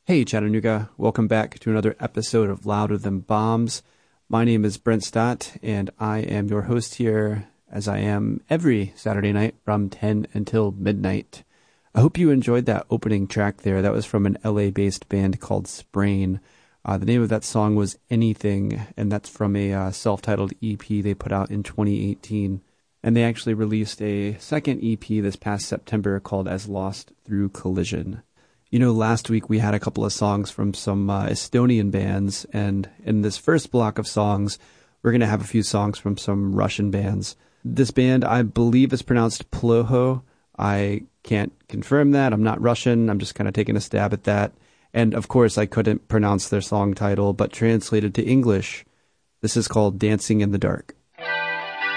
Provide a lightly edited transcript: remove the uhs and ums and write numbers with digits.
Hey Chattanooga, welcome back to another episode of Louder Than Bombs. My name is Brent Stott, and I am your host here, as I am every Saturday night from 10 until midnight. I hope you enjoyed that opening track there. That was from an LA-based band called Sprain. The name of that song was Anything, and that's from a self-titled EP they put out in 2018. And they actually released a second EP this past September called As Lost Through Collision. You know, last week we had a couple of songs from some Estonian bands, and in this first block of songs, we're going to have a few songs from some Russian bands. This band, I believe, is pronounced Ploho. I can't confirm that. I'm not Russian. I'm just kind of taking a stab at that. And, of course, I couldn't pronounce their song title, but translated to English, this is called Dancing in the Dark.